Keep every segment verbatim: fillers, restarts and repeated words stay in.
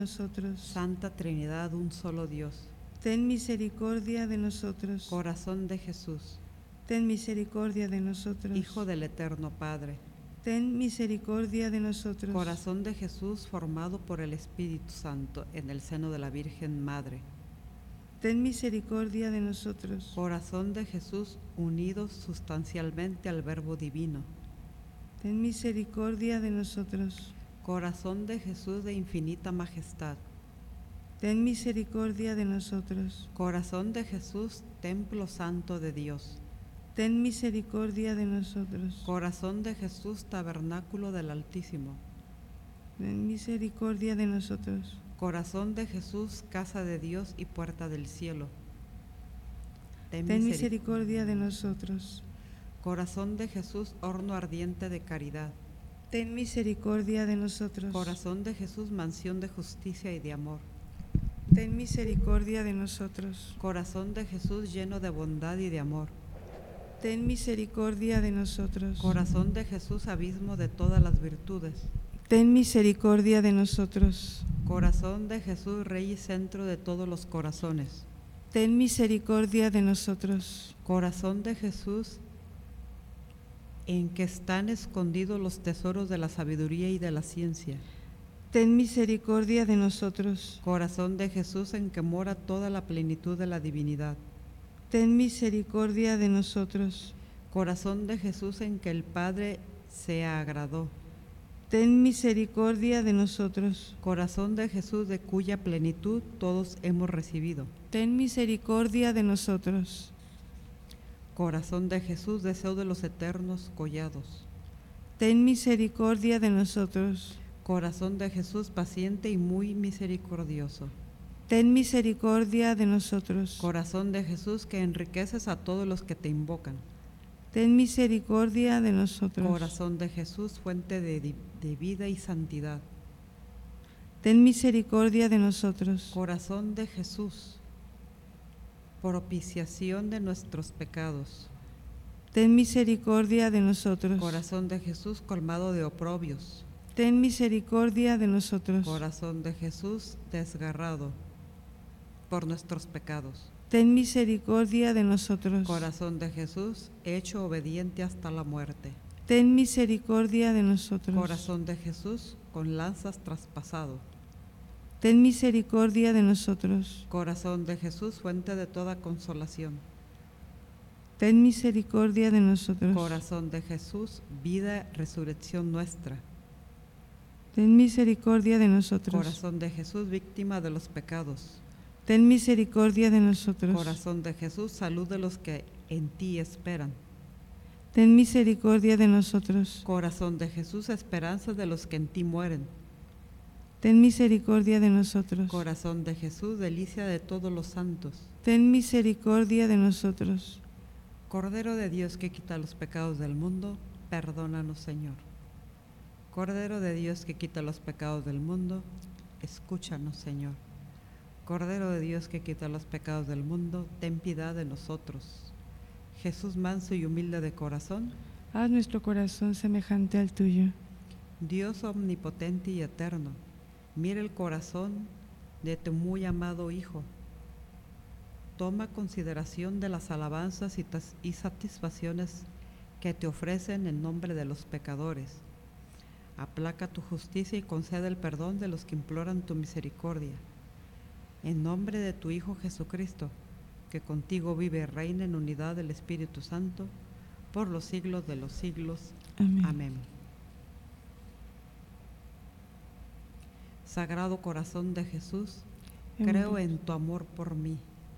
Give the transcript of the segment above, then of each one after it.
nosotros. Santa Trinidad, un solo Dios. Ten misericordia de nosotros. Corazón de Jesús, Ten misericordia de nosotros. Hijo del Eterno Padre. Ten misericordia de nosotros. Corazón de Jesús formado por el Espíritu Santo en el seno de la Virgen Madre. Ten misericordia de nosotros. Corazón de Jesús unido sustancialmente al Verbo Divino. Ten misericordia de nosotros. Corazón de Jesús de infinita majestad. Ten misericordia de nosotros. Corazón de Jesús, templo santo de Dios. Ten misericordia de nosotros. Corazón de Jesús, tabernáculo del Altísimo. Ten misericordia de nosotros. Corazón de Jesús, casa de Dios y puerta del cielo. Ten, Ten miseric- misericordia de nosotros. Corazón de Jesús, horno ardiente de caridad. Ten misericordia de nosotros. Corazón de Jesús, mansión de justicia y de amor. Ten misericordia de nosotros. Corazón de Jesús, lleno de bondad y de amor. Ten misericordia de nosotros. Corazón de Jesús, abismo de todas las virtudes. Ten misericordia de nosotros. Corazón de Jesús, rey y centro de todos los corazones. Ten misericordia de nosotros. Corazón de Jesús, en que están escondidos los tesoros de la sabiduría y de la ciencia. Ten misericordia de nosotros. Corazón de Jesús, en que mora toda la plenitud de la divinidad. Ten misericordia de nosotros. Corazón de Jesús, en que el Padre se agradó. Ten misericordia de nosotros. Corazón de Jesús, de cuya plenitud todos hemos recibido. Ten misericordia de nosotros. Corazón de Jesús, deseo de los eternos collados. Ten misericordia de nosotros. Corazón de Jesús, paciente y muy misericordioso. Ten misericordia de nosotros. Corazón de Jesús, que enriqueces a todos los que te invocan. Ten misericordia de nosotros. Corazón de Jesús, fuente de, de vida y santidad. Ten misericordia de nosotros. Corazón de Jesús, propiciación de nuestros pecados. Ten misericordia de nosotros. Corazón de Jesús, colmado de oprobios. Ten misericordia de nosotros. Corazón de Jesús, desgarrado por nuestros pecados. Ten misericordia de nosotros. Corazón de Jesús, hecho obediente hasta la muerte. Ten misericordia de nosotros. Corazón de Jesús, con lanzas traspasado. Ten misericordia de nosotros. Corazón de Jesús, fuente de toda consolación. Ten misericordia de nosotros. Corazón de Jesús, vida, resurrección nuestra. Ten misericordia de nosotros. Corazón de Jesús, víctima de los pecados. Ten misericordia de nosotros. Corazón de Jesús, salud de los que en ti esperan. Ten misericordia de nosotros. Corazón de Jesús, esperanza de los que en ti mueren. Ten misericordia de nosotros. Corazón de Jesús, delicia de todos los santos. Ten misericordia de nosotros. Cordero de Dios que quita los pecados del mundo, perdónanos, Señor. Cordero de Dios que quita los pecados del mundo, escúchanos, Señor. Cordero de Dios que quita los pecados del mundo, ten piedad de nosotros. Jesús manso y humilde de corazón, Haz nuestro corazón semejante al tuyo. Dios omnipotente y eterno, mira el corazón de tu muy amado Hijo. Toma consideración de las alabanzas y, y satisfacciones que te ofrecen en nombre de los pecadores. Aplaca tu justicia y concede el perdón de los que imploran tu misericordia. En nombre de tu Hijo Jesucristo, que contigo vive y reina en unidad del Espíritu Santo, por los siglos de los siglos. Amén. Amén. Sagrado Corazón de Jesús, creo en tu amor por mí.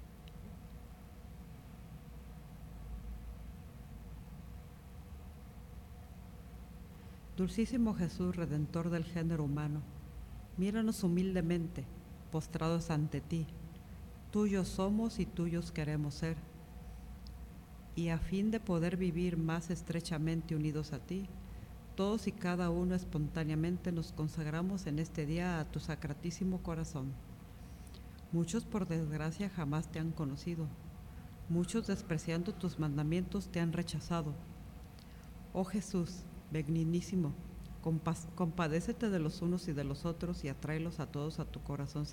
Dulcísimo Jesús, Redentor del género humano, míranos humildemente, postrados ante ti. Tuyos somos y tuyos queremos ser. Y a fin de poder vivir más estrechamente unidos a ti, todos y cada uno espontáneamente nos consagramos en este día a tu sacratísimo corazón. Muchos por desgracia jamás te han conocido, muchos despreciando tus mandamientos te han rechazado. Oh Jesús, benignísimo, Compas- compadécete de los unos y de los otros y atráelos a todos a tu corazón